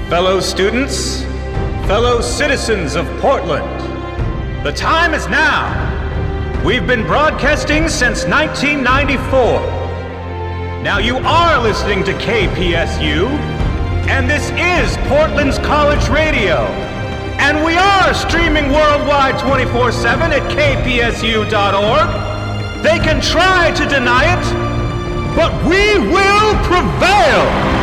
Fellow students, fellow citizens of Portland, the time is now. We've been broadcasting since 1994. Now you are listening to KPSU, and this is Portland's College Radio. And we are streaming worldwide 24/7 at kpsu.org. They can try to deny it, but we will prevail!